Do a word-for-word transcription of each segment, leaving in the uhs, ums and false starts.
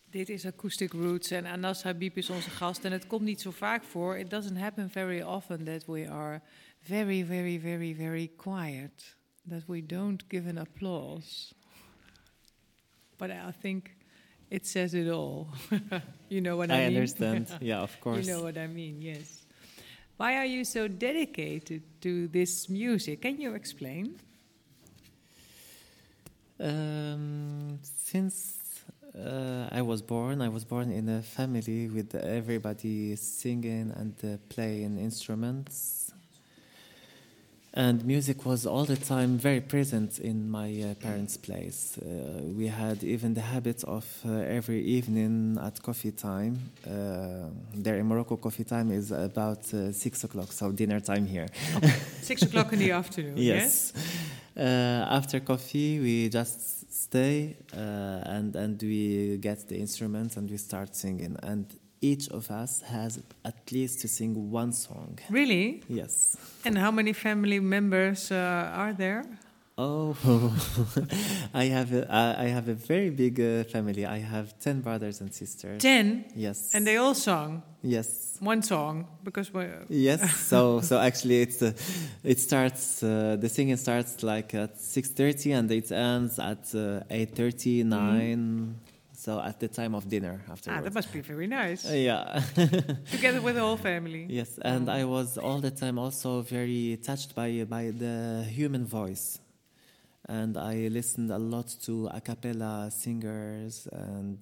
Dit is Acoustic Roots en Anas Habib is onze gast. En het komt niet zo vaak voor. It doesn't happen very often that we are very, very, very, very quiet. That we don't give an applause. But I think it says it all. You know what I, I mean? I understand. Yeah, of course. You know what I mean, yes. Why are you so dedicated to this music? Can you explain? Um, since uh, I was born, I was born in a family with everybody singing and uh, playing instruments. And music was all the time very present in my uh, parents' place. Uh, we had even the habit of uh, every evening at coffee time. Uh, there in Morocco, coffee time is about uh, six o'clock, so dinner time here. Okay. Six o'clock in the afternoon, yes. yes? Uh, after coffee, we just stay uh, and, and we get the instruments and we start singing. And each of us has at least to sing one song. Really? Yes. And how many family members uh, are there? Oh, I have a, I have a very big uh, family. I have ten brothers and sisters. Ten? Yes. And they all sung? Yes. One song? Because we yes. So so actually, it's uh, it starts. Uh, the singing starts like at six thirty and it ends at uh, eight thirty, nine. Mm. So at the time of dinner afterwards. Ah, that must be very nice. Uh, yeah. Together with the whole family. Yes, and oh. I was all the time also very touched by by the human voice. And I listened a lot to a cappella singers, and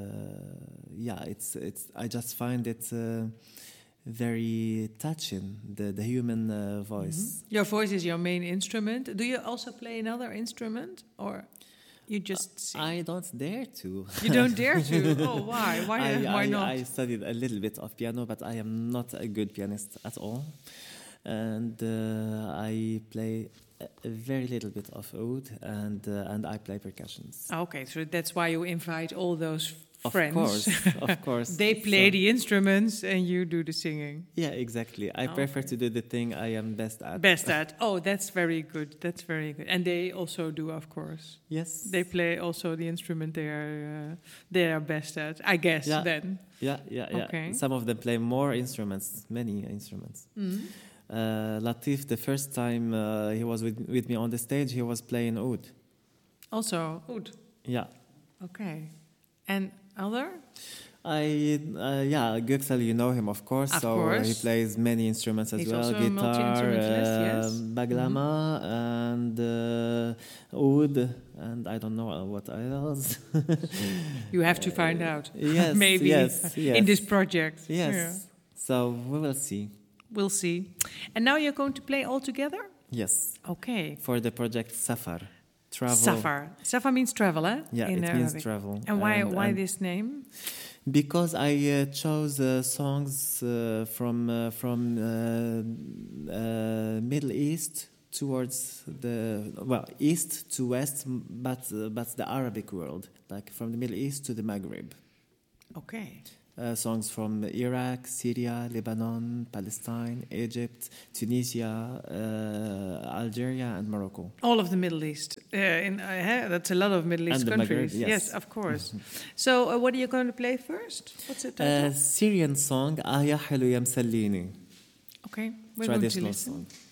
uh, yeah, it's it's. I just find it uh, very touching, the the human uh, voice. Mm-hmm. Your voice is your main instrument. Do you also play another instrument, or you just sing? I don't dare to. You don't dare to? Oh, why? Why? I, why I, not? I studied a little bit of piano, but I am not a good pianist at all, and uh, I play a very little bit of oud, and uh, and I play percussions. Okay, so that's why you invite all those of friends. Of course, of course. They play so, the instruments and you do the singing. Yeah, exactly. I okay. prefer to do the thing I am best at. Best at. Oh, that's very good. That's very good. And they also do, of course. Yes. They play also the instrument they are uh, they are best at, I guess. Yeah. Then. Yeah, yeah, yeah. Okay. Some of them play more instruments, many instruments. Mm-hmm. Uh, Latif, the first time uh, he was with, with me on the stage, he was playing oud. Also oud? Yeah. Okay. And other? I uh, yeah, Göksel, you know him, of course. Of so course. he plays many instruments as He's well. Also Guitar, a multi-instrumentalist, uh, yes. baglama, mm-hmm. and uh, oud, and I don't know what else. You have to find out. Yes, maybe yes, yes. in this project. Yes. Yeah. So we will see. We'll see. And now you're going to play all together? Yes. Okay. For the project Safar. Travel. Safar. Safar means travel, eh? Yeah, in it Arabic. means travel. And why and, why and this name? Because I uh, chose uh, songs uh, from uh, from uh, uh, Middle East towards the well east to west, but uh, but the Arabic world, like from the Middle East to the Maghreb. Okay. Uh, songs from Iraq, Syria, Lebanon, Palestine, Egypt, Tunisia, uh, Algeria, and Morocco. All of the Middle East. Uh, in, uh, that's a lot of Middle East and countries. The Maghreb, yes. yes, of course. So, uh, what are you going to play first? What's it? Uh, Syrian song, Ah Ya Helu Ya Msallini. Okay, we're Traditional going to listen. song.